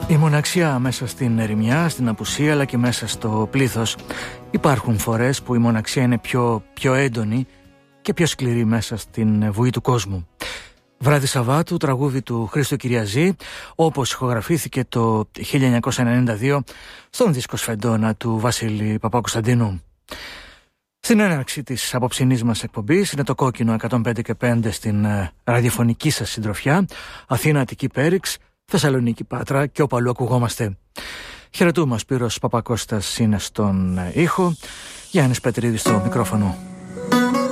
Η μοναξιά μέσα στην ερημιά, στην απουσία, αλλά και μέσα στο πλήθος. Υπάρχουν φορές που η μοναξιά είναι πιο έντονη και πιο σκληρή μέσα στην βουή του κόσμου. Βράδυ Σαββάτου, τραγούδι του Χρήστο Κυριαζή, όπως ηχογραφήθηκε το 1992 στον δίσκο Σφεντόνα του Βασίλη Παπακοσταντίνου. Στην έναρξη της απόψινής μας εκπομπής είναι το κόκκινο 105,5 στην ραδιοφωνική σας συντροφιά, Αθήνα Αττική Πέριξ, Θεσσαλονίκη Πάτρα και όπου αλλού ακουγόμαστε. Χαιρετούμε, ο Σπύρος Παπακώστας είναι στον ήχο, Γιάννης Πετρίδης στο μικρόφωνο.